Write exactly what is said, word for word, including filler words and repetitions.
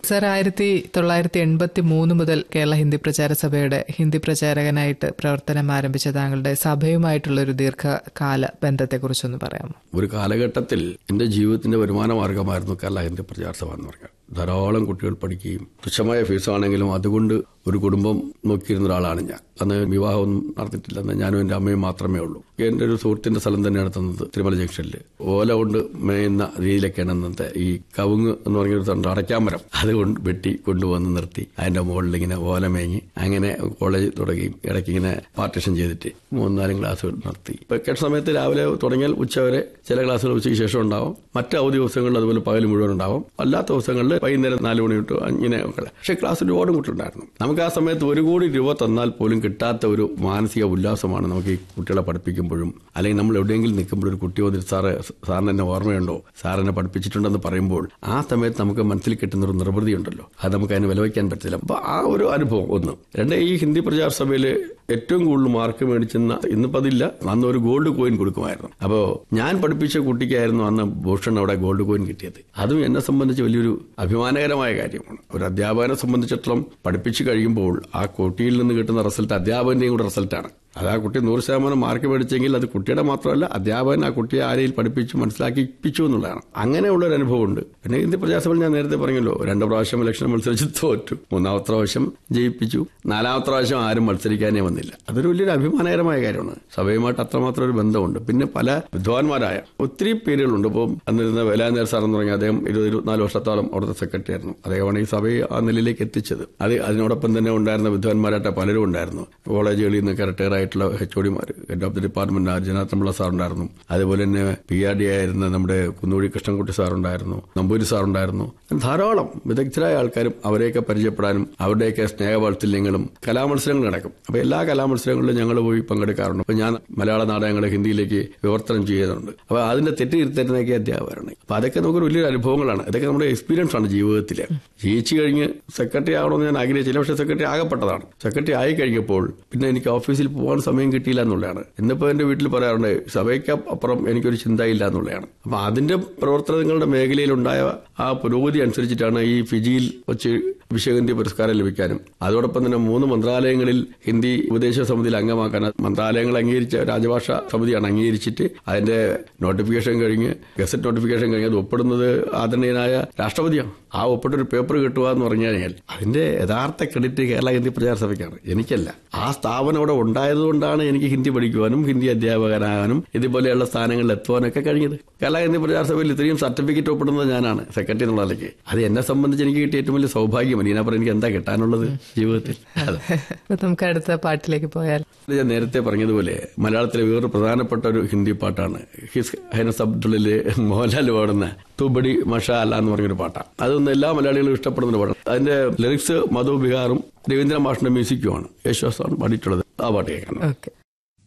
Sir, ആയിരത്തി തൊള്ളായിരത്തി എൺപത്തി മൂന്ന് മുതൽ കേരള ഹിന്ദി പ്രചാര സഭയുടെ ഹിന്ദി പ്രചാരകനായിട്ട് പ്രവർത്തനം ആരംഭിച്ച താങ്കളുടെ സഭയുമായിട്ടുള്ള ഒരു ദീർഘകാല ബന്ധത്തെക്കുറിച്ചൊന്ന് പറയാമോ? ഒരു കാലഘട്ടത്തിൽ എന്റെ ജീവിതത്തിന്റെ വരുമാന മാർഗമായിരുന്നു കേരള ഹിന്ദി പ്രചാര സഭ എന്ന് പറഞ്ഞാൽ. ധാരാളം കുട്ടികൾ പഠിക്കുകയും തുച്ഛമായ ഫീസാണെങ്കിലും അതുകൊണ്ട് ഒരു കുടുംബം നോക്കിയിരുന്ന ഒരാളാണ് ഞാൻ. അന്ന് വിവാഹമൊന്നും നടന്നിട്ടില്ലെന്ന് ഞാനും എന്റെ അമ്മയും മാത്രമേ ഉള്ളൂ. എന്റെ ഒരു സുഹൃത്തിന്റെ സ്ഥലം തന്നെയാണ് തന്നത് തിരുമല ജംഗ്ഷനിൽ. ഓല കൊണ്ട് മേയുന്ന രീതിയിലൊക്കെയാണ് അന്നത്തെ ഈ കവുങ്ങ് എന്ന് പറഞ്ഞൊരു തണ്ട് അടയ്ക്കാമരം അതുകൊണ്ട് വെട്ടി കൊണ്ടുവന്ന് നിർത്തി അതിന്റെ മുകളിൽ ഇങ്ങനെ ഓല മേങ്ങി അങ്ങനെ കോളേജ് തുടങ്ങി ഇടയ്ക്ക് ഇങ്ങനെ പാർട്ടീഷൻ ചെയ്തിട്ട് മൂന്നാലും ക്ലാസ്സുകൾ നടത്തി. വെക്കേഷൻ സമയത്ത് രാവിലെ തുടങ്ങിയാൽ ഉച്ചവരെ ചില ക്ലാസ്സുകൾ ഉച്ചയ്ക്ക് ശേഷം ഉണ്ടാവും. മറ്റ് അവധി ദിവസങ്ങളിൽ അതുപോലെ പകൽ മുഴുവൻ ഉണ്ടാവും. അല്ലാത്ത ദിവസങ്ങളിൽ വൈകുന്നേരം നാല് മണി തൊട്ട് ഇങ്ങനെ ഒക്കെ. പക്ഷേ ക്ലാസ് ഒരുപാട് കുട്ടികളുണ്ടായിരുന്നു. നമുക്ക് ആ സമയത്ത് ഒരു കോടി രൂപ തന്നാൽ പോലും കിട്ടാത്ത ഒരു മാനസിക ഉല്ലാസമാണ് നമുക്ക് ഈ കുട്ടികളെ പഠിപ്പിക്കുമ്പോഴും അല്ലെങ്കിൽ നമ്മൾ എവിടെയെങ്കിലും നിൽക്കുമ്പോഴും ഒരു കുട്ടി വന്നിട്ട് സാറ് സാറിന് എന്നെ ഓർമ്മയുണ്ടോ, സാറിനെ പഠിപ്പിച്ചിട്ടുണ്ടെന്ന് പറയുമ്പോൾ ആ സമയത്ത് നമുക്ക് മനസ്സിൽ കിട്ടുന്ന ഒരു നിർവൃതി ഉണ്ടല്ലോ, അത് നമുക്ക് അതിന് വിലവയ്ക്കാൻ പറ്റില്ല. അപ്പൊ ആ ഒരു അനുഭവം ഒന്ന്. രണ്ട്, ഈ ഹിന്ദി പ്രചാര സഭയിൽ ഏറ്റവും കൂടുതൽ മാർക്ക് മേടിച്ചെന്ന ഇന്നിപ്പോ അതില്ല, അന്ന് ഒരു ഗോൾഡ് കോയിൻ കൊടുക്കുമായിരുന്നു. അപ്പോ ഞാൻ പഠിപ്പിച്ച കുട്ടിക്കായിരുന്നു അന്ന് ഭൂഷൺ അവിടെ ഗോൾഡ് കോയിൻ കിട്ടിയത്. അതും എന്നെ സംബന്ധിച്ച് വലിയൊരു അഭിമാനകരമായ കാര്യമാണ്. ഒരു അധ്യാപകനെ സംബന്ധിച്ചിടത്തോളം പഠിപ്പിച്ചു കഴിയുമ്പോൾ ആ കുട്ടിയിൽ നിന്ന് കിട്ടുന്ന റിസൾട്ട് അധ്യാപകന്റെയും കൂടെ റിസൾട്ടാണ്. അത് ആ കുട്ടി നൂറ് ശതമാനം മാർക്ക് മേടിച്ചെങ്കിൽ അത് കുട്ടിയുടെ മാത്രമല്ല, അധ്യാപകൻ ആ കുട്ടിയെ ആരെയും പഠിപ്പിച്ചു മനസ്സിലാക്കിപ്പിച്ചു എന്നുള്ളതാണ്. അങ്ങനെയുള്ളൊരു അനുഭവമുണ്ട്. പിന്നെ ഹിന്ദി പ്രജാസഭയിൽ ഞാൻ നേരത്തെ പറഞ്ഞല്ലോ, രണ്ടു പ്രാവശ്യം ഇലക്ഷൻ മത്സരിച്ച് തോറ്റു, മൂന്നാമത്തെ പ്രാവശ്യം ജയിപ്പിച്ചു, നാലാമത്തെ പ്രാവശ്യം ആരും മത്സരിക്കാനേ വന്നില്ല. അതൊരു വലിയൊരു അഭിമാനകരമായ കാര്യമാണ്. സഭയുമായിട്ട് അത്രമാത്രം ഒരു ബന്ധമുണ്ട്. പിന്നെ പല വിദ്വാൻമാരായ ഒത്തിരി പേരുകളുണ്ട്. ഇപ്പോൾ അന്നിരുന്ന വേലാനേർ സാർ എന്ന് പറഞ്ഞാൽ അദ്ദേഹം ഇരുപത് ഇരുപത്തിനാല് വർഷത്തോളം അവിടുത്തെ സെക്രട്ടറി ആയിരുന്നു. അദ്ദേഹമാണ് ഈ സഭയെ ആ നിലയിലേക്ക് എത്തിച്ചത്. അത് അതിനോടൊപ്പം തന്നെ ഉണ്ടായിരുന്ന വിദ്വാൻമാരായിട്ട് പലരും ഉണ്ടായിരുന്നു. കോളേജുകളിൽ നിന്നൊക്കെ റിട്ടയർ ആയിട്ടുള്ള H O ഡിമാർ, head of the department ജനാർദ്ദനപിള്ള sir ഉണ്ടായിരുന്നു. അതുപോലെ തന്നെ പി ആർ ഡി ആയിരുന്ന നമ്മുടെ കുന്നൂഴി കൃഷ്ണൻകുട്ടി സാർ ഉണ്ടായിരുന്നു, നമ്പൂരി സാർ ഉണ്ടായിരുന്നു. ധാരാളം വിദഗ്ധരായ ആൾക്കാരും അവരെയൊക്കെ പരിചയപ്പെടാനും അവരുടെയൊക്കെ സ്നേഹവാത്സല്യങ്ങളും കലാമത്സരങ്ങൾ നടക്കും. അപ്പൊ എല്ലാ കലാമത്സരങ്ങളിലും ഞങ്ങൾ പോയി പങ്കെടുക്കാറുണ്ട്. അപ്പൊ ഞാൻ മലയാള നാടകങ്ങൾ ഹിന്ദിയിലേക്ക് വിവർത്തനം ചെയ്യുന്നുണ്ട്. അപ്പൊ അതിന്റെ തെറ്റ് തിരുത്തരുന്നൊക്കെ അധ്യാപകരാണ്. അപ്പൊ അതൊക്കെ നമുക്ക് വലിയൊരു അനുഭവങ്ങളാണ്. ഇതൊക്കെ നമ്മുടെ എക്സ്പീരിയൻസ് ആണ് ജീവിതത്തിൽ. ജയിച്ചു കഴിഞ്ഞ് സെക്രട്ടറി ആവണമെന്ന് ഞാൻ ആഗ്രഹിച്ചില്ല, പക്ഷെ സെക്രട്ടറി ആകപ്പെട്ടതാണ്. സെക്രട്ടറി ആയി കഴിഞ്ഞപ്പോൾ പിന്നെ എനിക്ക് ഓഫീസിൽ പോകാൻ സമയം കിട്ടിയില്ല എന്നുള്ളതാണ്. ഇന്നിപ്പോ എന്റെ വീട്ടിൽ പറയാറുണ്ട്, സഭയ്ക്ക് അപ്പുറം എനിക്കൊരു ചിന്തയില്ല എന്നുള്ളതാണ്. അപ്പൊ അതിന്റെ പ്രവർത്തനങ്ങളുടെ മേഖലയിലുണ്ടായ ആ പുരോഗതി അനുസരിച്ചിട്ടാണ് ഈ ഫിജിയിൽ വെച്ച് വിശ്വഹിന്ദി പുരസ്കാരം ലഭിക്കാനും അതോടൊപ്പം തന്നെ മൂന്ന് മന്ത്രാലയങ്ങളിൽ ഹിന്ദി ഉപദേശ സമിതിയിൽ അംഗമാക്കാൻ മന്ത്രാലയങ്ങൾ അംഗീകരിച്ച രാജഭാഷ സമിതിയാണ് അംഗീകരിച്ചിട്ട് അതിന്റെ നോട്ടിഫിക്കേഷൻ കഴിഞ്ഞ് ഗസറ്റ് നോട്ടിഫിക്കേഷൻ കഴിഞ്ഞ് അത് ഒപ്പിടുന്നത് ആദരണീയനായ രാഷ്ട്രപതിയാണ്. ആ ഒപ്പിട്ടൊരു പേപ്പർ കിട്ടുക എന്ന് പറഞ്ഞു കഴിഞ്ഞാൽ അതിന്റെ യഥാർത്ഥ ക്രെഡിറ്റ് കേരള ഹിന്ദി പ്രചാര സഭയ്ക്കാണ്, എനിക്കല്ല. ആ സ്ഥാപനം അവിടെ ഉണ്ടായതുകൊണ്ടാണ് എനിക്ക് ഹിന്ദി പഠിക്കുവാനും ഹിന്ദി അധ്യാപകനാകാനും ഇതുപോലെയുള്ള സ്ഥാനങ്ങളിൽ എത്തുവാനൊക്കെ കഴിഞ്ഞത്. കേരള ഹിന്ദി പ്രചാര സഭയിൽ ഇത്രയും സർട്ടിഫിക്കറ്റ് ഒപ്പിടുന്നത് ഞാനാണ്, സെക്രട്ടറി എന്നുള്ള നിലയ്ക്ക്. അത് എന്നെ സംബന്ധിച്ച് എനിക്ക് കിട്ടിയ ഏറ്റവും വലിയ സൗഭാഗ്യം. ഇതിനപ്പുറം എനിക്ക് എന്താ കിട്ടാനുള്ളത് ജീവിതത്തിൽ? നമുക്ക് അടുത്ത പാട്ടിലേക്ക് പോയാൽ, ഞാൻ നേരത്തെ പറഞ്ഞതുപോലെ മലയാളത്തിലെ വേറൊരു പ്രധാനപ്പെട്ട ഒരു ഹിന്ദി പാട്ടാണ് ഹിസ് ഹൈനസ് അബ്ദുള്ളില് മോഹൻലാൽ പാടുന്ന തുബടി മഷാല എന്ന് പറഞ്ഞൊരു പാട്ടാണ്. അതൊന്നും എല്ലാ മലയാളികളും ഇഷ്ടപ്പെടുന്ന ഒരു പാട്ടാണ്. അതിന്റെ ലിറിക്സ് മധു ബിഹാറും രവീന്ദ്ര മാഷിന്റെ മ്യൂസിക്കുമാണ്. യേശുദാസാണ് പാടിയിട്ടുള്ളത്. ആ പാട്ട് കേൾക്കണം.